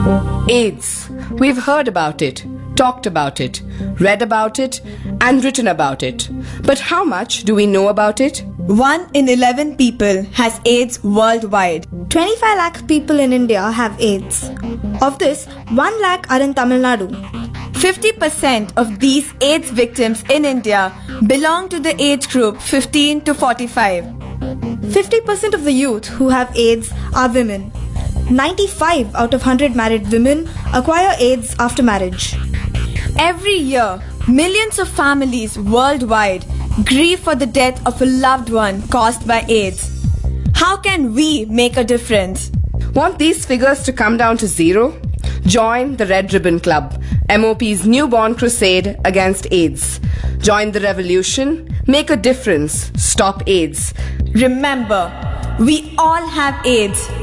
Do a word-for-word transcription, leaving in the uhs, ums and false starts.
AIDS. We've heard about it, talked about it, read about it, and written about it. But how much do we know about it? One in eleven people has AIDS worldwide. twenty-five lakh people in India have AIDS. Of this, one lakh are in Tamil Nadu. fifty percent of these AIDS victims in India belong to the age group fifteen to forty-five. fifty percent of the youth who have AIDS are women. ninety-five out of one hundred married women acquire AIDS after marriage. Every year, millions of families worldwide grieve for the death of a loved one caused by AIDS. How can we make a difference? Want these figures to come down to zero? Join the Red Ribbon Club, M O P's newborn crusade against AIDS. Join the revolution, make a difference, stop AIDS. Remember, we all have AIDS